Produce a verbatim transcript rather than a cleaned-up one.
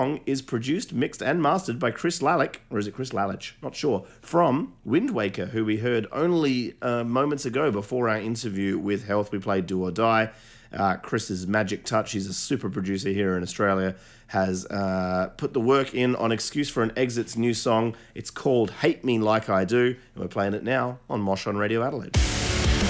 song is produced, mixed, and mastered by Chris Lalick, or is it Chris Lalich? Not sure. From Wind Waker, who we heard only uh, moments ago before our interview with Health. We played Do or Die. Uh, Chris's magic touch, he's a super producer here in Australia, has uh, put the work in on Excuse for an Exit's new song. It's called Hate Me Like I Do, and we're playing it now on Mosh on Radio Adelaide.